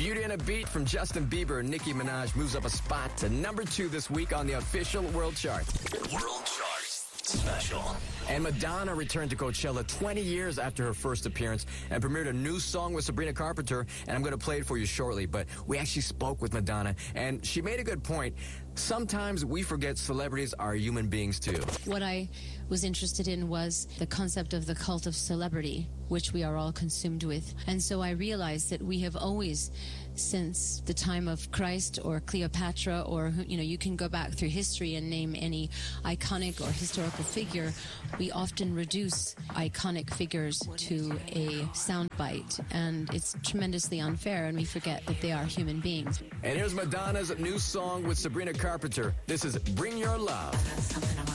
Beauty and a Beat from Justin Bieber and Nicki Minaj moves up a spot to number 2 this week on the official world chart. World Chart Special. And Madonna returned to Coachella 20 years after her first appearance and premiered a new song with Sabrina Carpenter, and I'm going to play it for you shortly, but we actually spoke with Madonna, and she made a good point. Sometimes we forget celebrities are human beings too. What I was interested in was the concept of the cult of celebrity, which we are all consumed with. And so I realized that we have always, since the time of Christ or Cleopatra, or, you can go back through history and name any iconic or historical figure, we often reduce iconic figures to a soundbite, and it's tremendously unfair, and we forget that they are human beings. And here's Madonna's new song with Sabrina Carpenter. This is Bring Your Love.